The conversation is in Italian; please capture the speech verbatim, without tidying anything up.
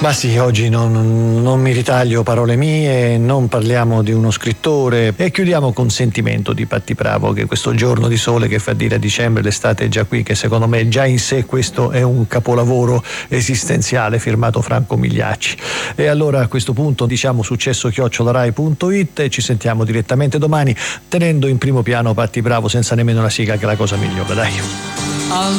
Ma sì, oggi non, non mi ritaglio parole mie, non parliamo di uno scrittore e chiudiamo con Sentimento di Patti Bravo, che questo giorno di sole che fa dire a dicembre, l'estate è già qui, che secondo me già in sé questo è un capolavoro esistenziale firmato Franco Migliacci. E allora a questo punto diciamo successo chiocciola rai punto it e ci sentiamo direttamente domani tenendo in primo piano Patti Bravo senza nemmeno la sigla, che è la cosa migliore, dai. Al